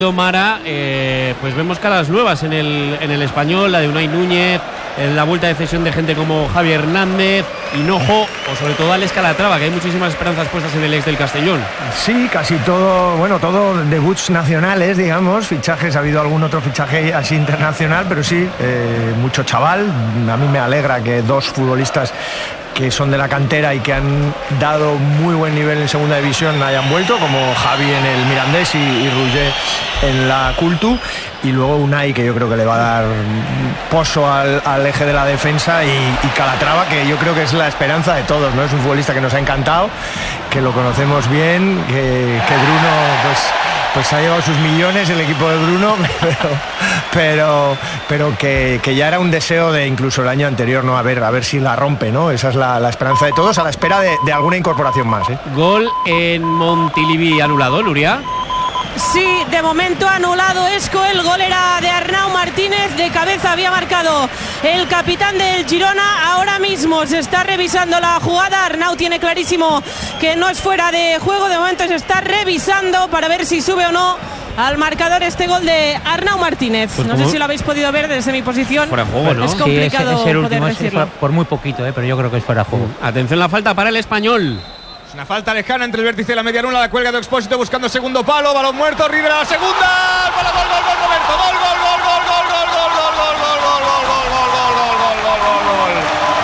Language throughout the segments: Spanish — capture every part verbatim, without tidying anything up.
Mara, eh, pues vemos caras nuevas en el, en el Español, la de Unai Núñez, en la vuelta de cesión de gente como Javi Hernández, Hinojo o sobre todo Alex Calatrava, que hay muchísimas esperanzas puestas en el ex del Castellón. Sí, casi todo, bueno, todo debuts nacionales, digamos, fichajes, ha habido algún otro fichaje así internacional, pero sí, eh, mucho chaval. A mí me alegra que dos futbolistas que son de la cantera y que han dado muy buen nivel en segunda división hayan vuelto, como Javi en el Mirandés y, y Roger en la Cultu, y luego Unai, que yo creo que le va a dar pozo al, al eje de la defensa, y, y Calatrava, que yo creo que es la esperanza de todos, ¿no? Es un futbolista que nos ha encantado, que lo conocemos bien, que, que Bruno pues pues ha llevado sus millones el equipo de Bruno, pero pero, pero que, que ya era un deseo de incluso el año anterior, ¿no? A ver, a ver si la rompe, ¿no? Esa es la, la esperanza de todos, a la espera de, de alguna incorporación más, ¿eh? Gol en Montilivi anulado, Nuria. Sí, de momento anulado Esco, el gol era de Arnau Martínez, de cabeza había marcado el capitán del Girona. Ahora mismo se está revisando la jugada, Arnau tiene clarísimo que no es fuera de juego, de momento se está revisando para ver si sube o no al marcador este gol de Arnau Martínez. Pues no sé si lo habéis podido ver desde mi posición. Fuera de juego, ¿no? Es complicado sí, es, es el poder último, decirlo. es por muy poquito, eh, pero yo creo que es fuera de juego. Atención, la falta para el Español. Una falta lejana entre el vértice y la media luna, la cuelga de Expósito buscando segundo palo, balón muerto, Rivera la segunda, gol, gol, gol, gol, Roberto, gol, gol, gol, gol, gol, gol, gol, gol, gol, gol, gol, gol, gol, gol, gol, gol, gol, gol,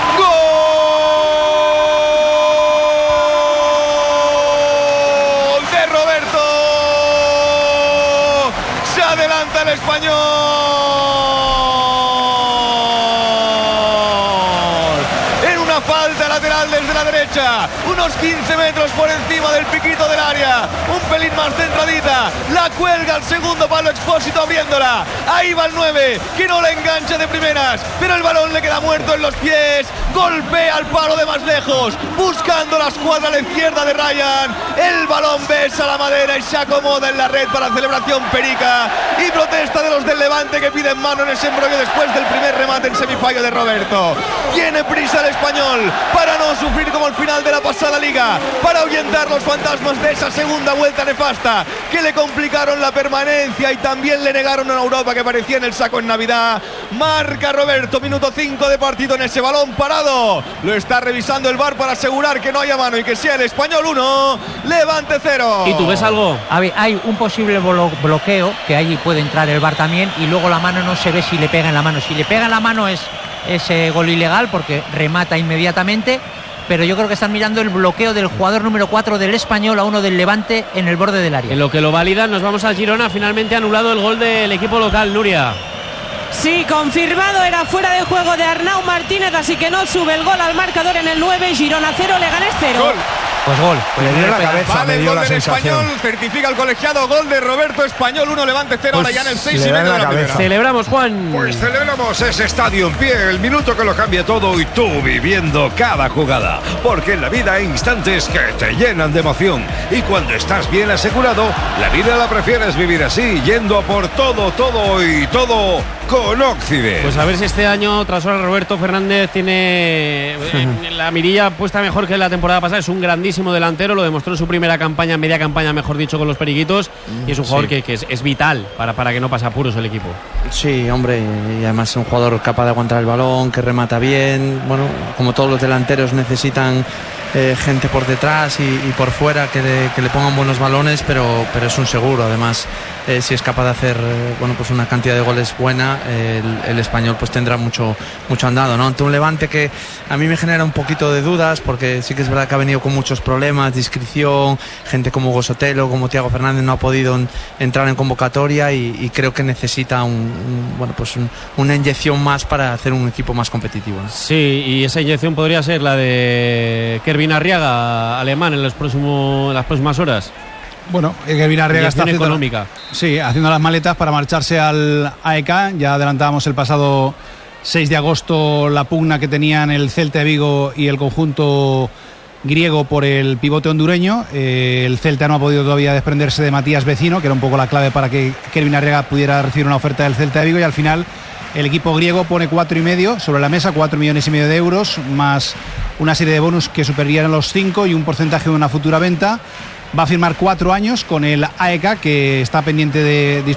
gol de Roberto, se adelanta el Español en una falta lateral desde la derecha, unos quince metros por encima del piquito del área, un pelín más centradita, la cuelga al segundo palo Expósito abriéndola, ahí va el nueve, que no la engancha de primeras, pero el balón le queda muerto en los pies, golpea al palo de más lejos, buscando la escuadra a la izquierda de Ryan, el balón besa la madera y se acomoda en la red para celebración perica y protesta de los del Levante, que piden mano en ese embrollo después del primer remate en semifallo de Roberto. Tiene prisa el Español para no sufrir como al final de la pasada liga, para ahuyentar los fantasmas de esa segunda vuelta nefasta que le complicaron la permanencia y también le negaron a Europa, que parecía en el saco en Navidad. Marca Roberto, minuto cinco de partido en ese balón parado, lo está revisando el V A R para asegurar que no haya mano y que sea el Español uno, Levante cero. ¿Y tú ves algo? A ver, hay un posible blo- bloqueo, que ahí puede entrar el V A R también, y luego la mano no se ve si le pega en la mano. Si le pega en la mano es ese gol ilegal porque remata inmediatamente, pero yo creo que están mirando el bloqueo del jugador número cuatro del Español a uno del Levante en el borde del área. En lo que lo validan, nos vamos al Girona. Finalmente anulado el gol del equipo local, Nuria. Sí, confirmado, era fuera de juego de Arnau Martínez, así que no sube el gol al marcador en el nueve, Girona cero, Leganés cero. Gol. Pues gol. Le dio la cabeza, Vale, me el dio gol la del sensación. Español, certifica el colegiado, gol de Roberto, Español uno, Levante cero, ahora ya en el seis y le da medio de la la cabeza. primera. Celebramos, Juan. Pues celebramos ese estadio en pie, el minuto que lo cambia todo y tú viviendo cada jugada. Porque en la vida hay instantes que te llenan de emoción. Y cuando estás bien asegurado, la vida la prefieres vivir así, yendo a por todo, todo y todo con Occident. Pues a ver si este año, tras ahora, Roberto Fernández tiene eh, la mirilla puesta mejor que la temporada pasada. Es un grandísimo delantero, lo demostró en su primera campaña, media campaña, mejor dicho, con los Periquitos. Y es un jugador sí. que, que es, es vital para, para que no pase apuros el equipo. Sí, hombre, y además es un jugador capaz de aguantar el balón, que remata bien. Bueno, como todos los delanteros necesitan eh, gente por detrás y, y por fuera que le, que le pongan buenos balones, pero, pero es un seguro. Además, eh, si es capaz de hacer eh, bueno, pues una cantidad de goles buena, eh, el, el Español pues tendrá mucho, mucho andado, ¿no? Ante un Levante que a mí me genera un poquito de dudas, porque sí que es verdad que ha venido con muchos problemas de inscripción, gente como Hugo Sotelo, como Thiago Fernández no ha podido en, entrar en convocatoria y, y creo que necesita un, un, bueno, pues un, una inyección más para hacer un equipo más competitivo, ¿no? Sí, y esa inyección podría ser la de Kervin Arriaga, alemán, en, los próximos, en las próximas horas. Bueno, Kervin Arriaga está haciendo, económica. Sí, haciendo las maletas para marcharse al A E K. Ya adelantábamos el pasado seis de agosto la pugna que tenían el Celta de Vigo y el conjunto griego por el pivote hondureño. Eh, el Celta no ha podido todavía desprenderse de Matías Vecino, que era un poco la clave para que Kervin Arriaga pudiera recibir una oferta del Celta de Vigo, y al final el equipo griego pone cuatro y medio sobre la mesa, cuatro millones y medio de euros, más una serie de bonus que superarían los cinco y un porcentaje de una futura venta. va a firmar cuatro años con el A E K, que está pendiente de